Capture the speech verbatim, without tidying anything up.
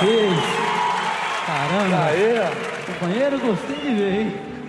vocês. Caramba. Aê. Companheiro, gostei de ver, hein?